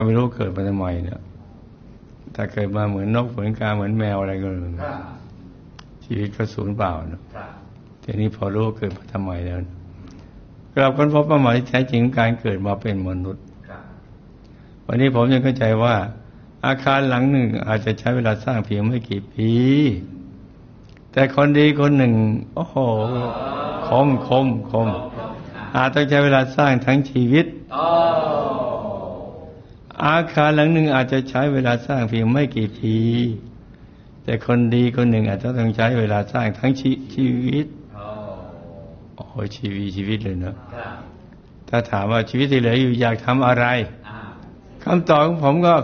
ก็ไม่รู้เกิดมาทำไมเนี่ยถ้าเกิดมาเหมือนนกเหมือนกาเหมือนแมวอะไรก็เลยชีวิตก็สูญเปล่าเนาะทีนี้พอรู้เกิดมาทำไมแล้วเราค้นพบเป้าหมายที่แท้จริงของการเกิดมาเป็นมนุษย์วันนี้ผมยังเข้าใจว่าอาคารหลังหนึ่งอาจจะใช้เวลาสร้างเพียงไม่กี่ปีแต่คนดีคนหนึ่งโอ้โหคมอาจต้องใช้เวลาสร้างทั้งชีวิตอาคารหลังหนึ่งอาจจะใช้เวลาสร้างเพียงไม่กี่ปีแต่คนดีคนหนึ่งอาจจะต้องใช้เวลาสร้างทั้งชีวิตโอ้โหชีวิตเลยเนาะถ้าถามว่าชีวิตที่เหลืออยู่อยากทำอะไรคำตอบของผมก็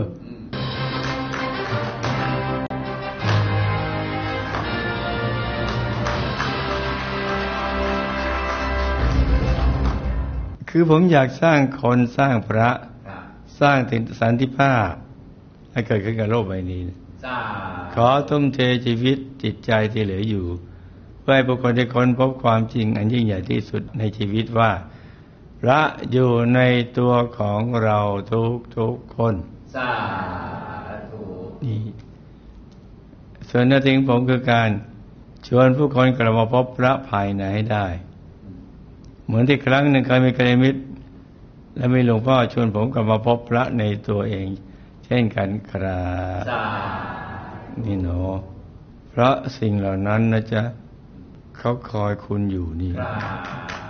คือผมอยากสร้างคนสร้างพระสร้างสันติภาพให้เกิดขึ้นกับโลกใบนี้ขอทุ่มเทชีวิตจิตใจที่เหลืออยู่เพื่อให้บุคคลที่ค้นพบความจริงอันยิ่งใหญ่ที่สุดในชีวิตว่าพระอยู่ในตัวของเราทุกคนสาธุนี่ส่วนหน้าที่ของผมคือการชวนผู้คนกลับมาพบพระภายในให้ได้เหมือนที่ครั้งหนึ่งเคยมีกัลยาณมิตรและมีหลวงพ่อชวนผมกลับมาพบพระในตัวเองเช่นกันครับนี่เนาะเพราะสิ่งเหล่านั้นนะจ๊ะเขาคอยคุณอยู่นี่